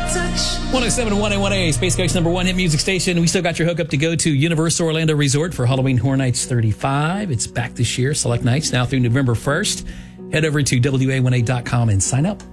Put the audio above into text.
107.1 A1A, Space Coast #1 hit music station. We still got your hookup to go to Universal Orlando Resort for Halloween Horror Nights 35. It's back this year, select nights now through November 1st. Head over to WA1A.com and sign up.